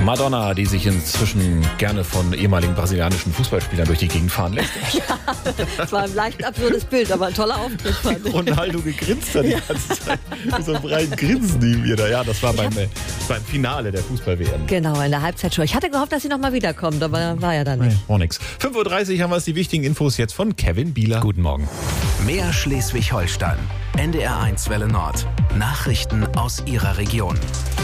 Madonna, die sich inzwischen gerne von ehemaligen brasilianischen Fußballspielern durch die Gegend fahren lässt. Ja, das war ein leicht absurdes Bild, aber ein toller Auftritt fand ich. Ronaldo gegrinst hat die ganze Zeit. Mit so einem breiten Grinsen neben ihr da. Ja, das war beim Finale der Fußball-WM. Genau, in der Halbzeitshow. Ich hatte gehofft, dass sie nochmal wiederkommt, aber war ja dann nicht. Nee, war nix. 5.30 Uhr haben wir die wichtigen Infos jetzt von Kevin Bieler. Guten Morgen. Mehr Schleswig-Holstein. NDR1 Welle Nord. Nachrichten aus Ihrer Region.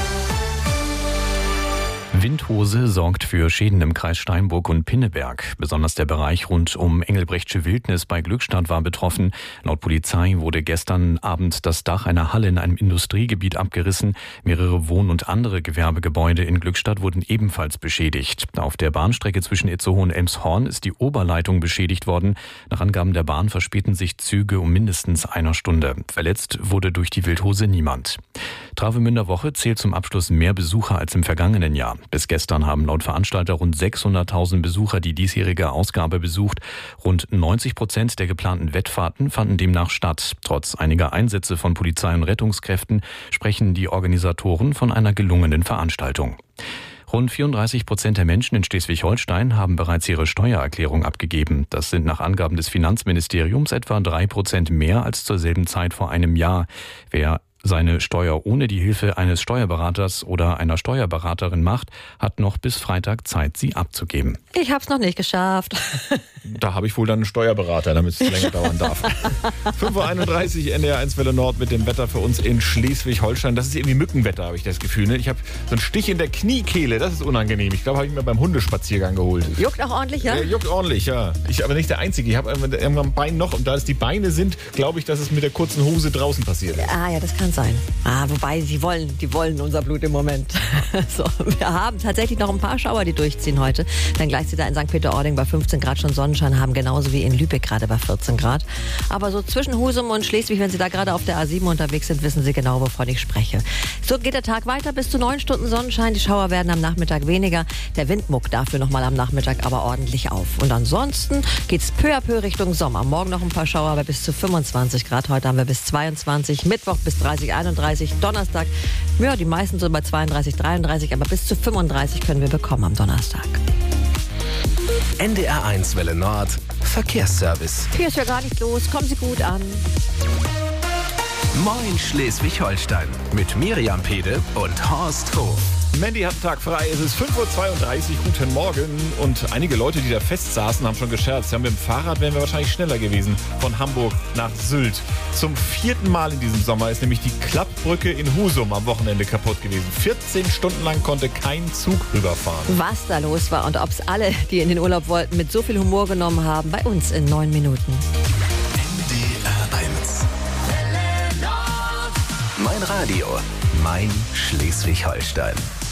Windhose sorgt für Schäden im Kreis Steinburg und Pinneberg. Besonders der Bereich rund um Engelbrechtsche Wildnis bei Glückstadt war betroffen. Laut Polizei wurde gestern Abend das Dach einer Halle in einem Industriegebiet abgerissen. Mehrere Wohn- und andere Gewerbegebäude in Glückstadt wurden ebenfalls beschädigt. Auf der Bahnstrecke zwischen Itzehoe und Elmshorn ist die Oberleitung beschädigt worden. Nach Angaben der Bahn verspäten sich Züge um mindestens einer Stunde. Verletzt wurde durch die Wildhose niemand. Travemünder Woche zählt zum Abschluss mehr Besucher als im vergangenen Jahr. Bis gestern haben laut Veranstalter rund 600.000 Besucher die diesjährige Ausgabe besucht. Rund 90% der geplanten Wettfahrten fanden demnach statt. Trotz einiger Einsätze von Polizei und Rettungskräften sprechen die Organisatoren von einer gelungenen Veranstaltung. Rund 34% der Menschen in Schleswig-Holstein haben bereits ihre Steuererklärung abgegeben. Das sind nach Angaben des Finanzministeriums etwa 3% mehr als zur selben Zeit vor einem Jahr. Wer seine Steuer ohne die Hilfe eines Steuerberaters oder einer Steuerberaterin macht, hat noch bis Freitag Zeit, sie abzugeben. Ich hab's noch nicht geschafft. Da habe ich wohl dann einen Steuerberater, damit es länger dauern darf. 5.31 Uhr, NDR1 Welle Nord mit dem Wetter für uns in Schleswig-Holstein. Das ist irgendwie Mückenwetter, habe ich das Gefühl. Ne? Ich habe so einen Stich in der Kniekehle, das ist unangenehm. Ich glaube, habe ich mir beim Hundespaziergang geholt. Juckt auch ordentlich, ja? Juckt ordentlich, ja. Ich aber nicht der Einzige. Ich habe irgendwann ein Bein noch und da es die Beine sind, glaube ich, dass es mit der kurzen Hose draußen passiert ist. Ah ja, das kann sein. Wobei, die wollen unser Blut im Moment. So, wir haben tatsächlich noch ein paar Schauer, die durchziehen heute. Dann gleich sind da in St. Peter-Ording bei 15 Grad schon Sonnenschein haben, genauso wie in Lübeck gerade bei 14 Grad. Aber so zwischen Husum und Schleswig, wenn Sie da gerade auf der A7 unterwegs sind, wissen Sie genau, wovon ich spreche. So geht der Tag weiter, bis zu 9 Stunden Sonnenschein. Die Schauer werden am Nachmittag weniger. Der Wind muckt dafür nochmal am Nachmittag aber ordentlich auf. Und ansonsten geht's peu à peu Richtung Sommer. Morgen noch ein paar Schauer, aber bis zu 25 Grad. Heute haben wir bis 22, Mittwoch bis 30, 31, Donnerstag, ja, die meisten so bei 32, 33, aber bis zu 35 können wir bekommen am Donnerstag. NDR1 Welle Nord. Verkehrsservice. Hier ist ja gar nichts los. Kommen Sie gut an. Moin Schleswig-Holstein. Mit Miriam Pede und Horst Hof. Mandy hat einen Tag frei, es ist 5.32 Uhr, guten Morgen. Und einige Leute, die da fest saßen, haben schon gescherzt. Ja, mit dem Fahrrad wären wir wahrscheinlich schneller gewesen von Hamburg nach Sylt. Zum 4. Mal in diesem Sommer ist nämlich die Klappbrücke in Husum am Wochenende kaputt gewesen. 14 Stunden lang konnte kein Zug rüberfahren. Was da los war und ob es alle, die in den Urlaub wollten, mit so viel Humor genommen haben, bei uns in 9 Minuten. NDR1. Mein Radio, mein Schleswig-Holstein.